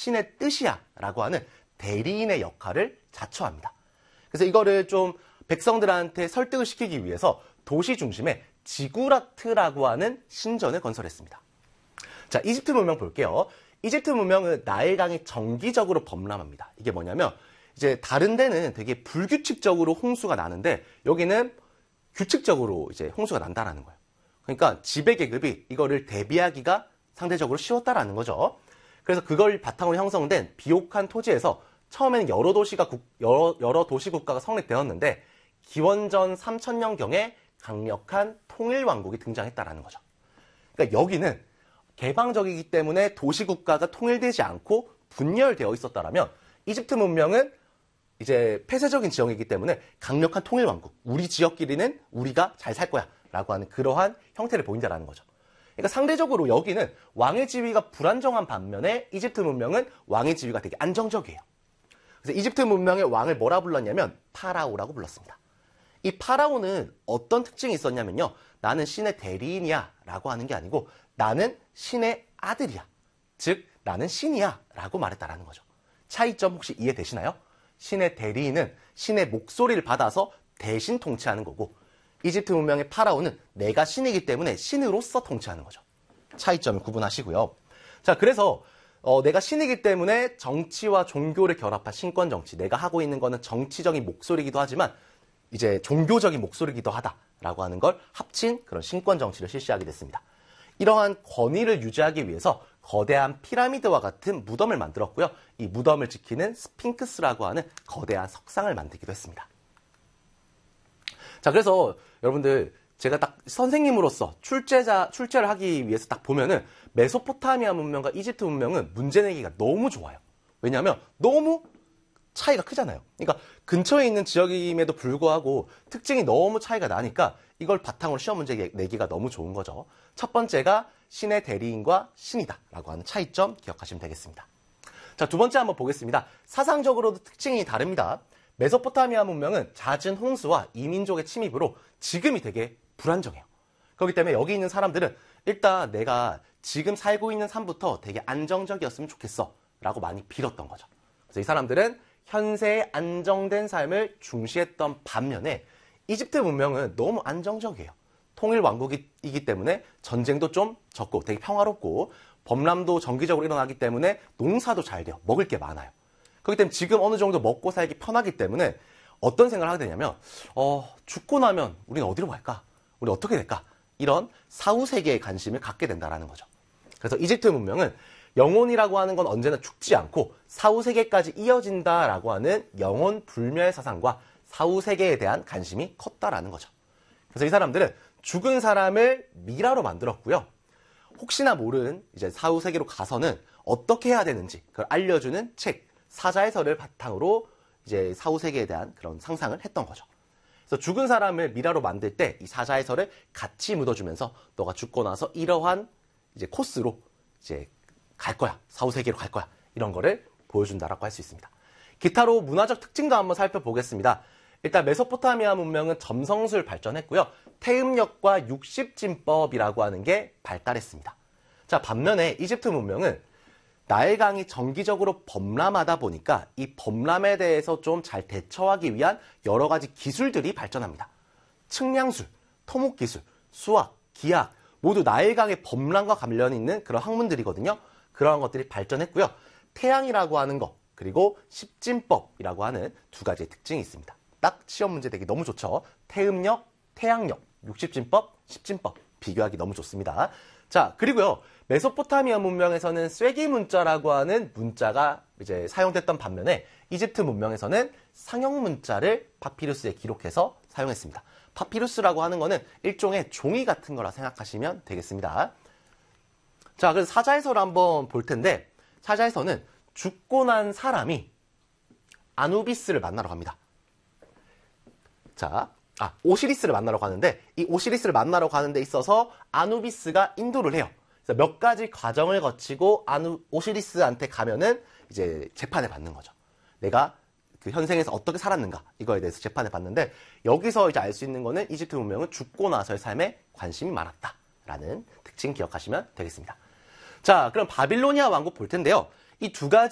신의 뜻이야 라고 하는 대리인의 역할을 자처합니다. 그래서 이거를 좀 백성들한테 설득을 시키기 위해서 도시 중심에 지구라트라고 하는 신전을 건설했습니다. 자, 이집트 문명 볼게요. 이집트 문명은 나일강이 정기적으로 범람합니다. 이게 뭐냐면 이제 다른 데는 되게 불규칙적으로 홍수가 나는데 여기는 규칙적으로 이제 홍수가 난다라는 거예요. 그러니까 지배계급이 이거를 대비하기가 상대적으로 쉬웠다라는 거죠. 그래서 그걸 바탕으로 형성된 비옥한 토지에서 처음에는 여러 도시 국가가 성립되었는데 기원전 3000년경에 강력한 통일왕국이 등장했다라는 거죠. 그러니까 여기는 개방적이기 때문에 도시국가가 통일되지 않고 분열되어 있었다라면 이집트 문명은 이제 폐쇄적인 지형이기 때문에 강력한 통일왕국, 우리 지역끼리는 우리가 잘 살 거야 라고 하는 그러한 형태를 보인다라는 거죠. 그러니까 상대적으로 여기는 왕의 지위가 불안정한 반면에 이집트 문명은 왕의 지위가 되게 안정적이에요. 그래서 이집트 문명의 왕을 뭐라 불렀냐면 파라오라고 불렀습니다. 이 파라오는 어떤 특징이 있었냐면요. 나는 신의 대리인이야 라고 하는 게 아니고 나는 신의 아들이야. 즉 나는 신이야 라고 말했다라는 거죠. 차이점 혹시 이해되시나요? 신의 대리인은 신의 목소리를 받아서 대신 통치하는 거고 이집트 문명의 파라오는 내가 신이기 때문에 신으로서 통치하는 거죠. 차이점을 구분하시고요. 자, 그래서 내가 신이기 때문에 정치와 종교를 결합한 신권 정치. 내가 하고 있는 거는 정치적인 목소리이기도 하지만 이제 종교적인 목소리이기도 하다라고 하는 걸 합친 그런 신권 정치를 실시하게 됐습니다. 이러한 권위를 유지하기 위해서 거대한 피라미드와 같은 무덤을 만들었고요. 이 무덤을 지키는 스핑크스라고 하는 거대한 석상을 만들기도 했습니다. 자, 그래서 여러분들 제가 딱 선생님으로서 출제를 하기 위해서 딱 보면은 메소포타미아 문명과 이집트 문명은 문제 내기가 너무 좋아요. 왜냐하면 너무 차이가 크잖아요. 그러니까 근처에 있는 지역임에도 불구하고 특징이 너무 차이가 나니까 이걸 바탕으로 시험 문제 내기가 너무 좋은 거죠. 첫 번째가 신의 대리인과 신이다 라고 하는 차이점 기억하시면 되겠습니다. 자, 두 번째 한번 보겠습니다. 사상적으로도 특징이 다릅니다. 메소포타미아 문명은 잦은 홍수와 이민족의 침입으로 지금이 되게 불안정해요. 그렇기 때문에 여기 있는 사람들은 일단 내가 지금 살고 있는 삶부터 되게 안정적이었으면 좋겠어 라고 많이 빌었던 거죠. 그래서 이 사람들은 현세의 안정된 삶을 중시했던 반면에 이집트 문명은 너무 안정적이에요. 통일왕국이기 때문에 전쟁도 좀 적고 되게 평화롭고 범람도 정기적으로 일어나기 때문에 농사도 잘 돼요. 먹을 게 많아요. 그렇기 때문에 지금 어느 정도 먹고 살기 편하기 때문에 어떤 생각을 하게 되냐면 죽고 나면 우리는 어디로 갈까? 우리 어떻게 될까? 이런 사후세계에 관심을 갖게 된다는 거죠. 그래서 이집트 문명은 영혼이라고 하는 건 언제나 죽지 않고 사후세계까지 이어진다라고 하는 영혼 불멸 사상과 사후세계에 대한 관심이 컸다라는 거죠. 그래서 이 사람들은 죽은 사람을 미라로 만들었고요. 혹시나 모르는 이제 사후세계로 가서는 어떻게 해야 되는지 그걸 알려주는 책, 사자의서를 바탕으로 이제 사후세계에 대한 그런 상상을 했던 거죠. 그래서 죽은 사람을 미라로 만들 때 이 사자의서를 같이 묻어주면서 너가 죽고 나서 이러한 이제 코스로 이제 갈 거야. 사후세계로 갈 거야. 이런 거를 보여준다라고 할 수 있습니다. 기타로 문화적 특징도 한번 살펴보겠습니다. 일단 메소포타미아 문명은 점성술 발전했고요. 태음력과 육십진법이라고 하는 게 발달했습니다. 자, 반면에 이집트 문명은 나일강이 정기적으로 범람하다 보니까 이 범람에 대해서 좀 잘 대처하기 위한 여러 가지 기술들이 발전합니다. 측량술, 토목기술, 수학, 기하학 모두 나일강의 범람과 관련이 있는 그런 학문들이거든요. 그러한 것들이 발전했고요. 태양이라고 하는 것 그리고 십진법이라고 하는 두 가지의 특징이 있습니다. 딱 시험 문제 되기 너무 좋죠. 태음력, 태양력, 육십진법, 십진법 비교하기 너무 좋습니다. 자, 그리고요. 메소포타미아 문명에서는 쐐기 문자라고 하는 문자가 이제 사용됐던 반면에 이집트 문명에서는 상형 문자를 파피루스에 기록해서 사용했습니다. 파피루스라고 하는 거는 일종의 종이 같은 거라 생각하시면 되겠습니다. 자, 그래서 사자에서를 한번 볼 텐데 사자에서는 죽고 난 사람이 아누비스를 만나러 갑니다. 자, 오시리스를 만나러 가는데 이 오시리스를 만나러 가는 데 있어서 아누비스가 인도를 해요. 그래서 몇 가지 과정을 거치고 오시리스한테 가면은 이제 재판을 받는 거죠. 내가 그 현생에서 어떻게 살았는가 이거에 대해서 재판을 받는데 여기서 이제 알 수 있는 거는 이집트 문명은 죽고 나서의 삶에 관심이 많았다라는 특징 기억하시면 되겠습니다. 자, 그럼 바빌로니아 왕국 볼 텐데요. 이 두 가지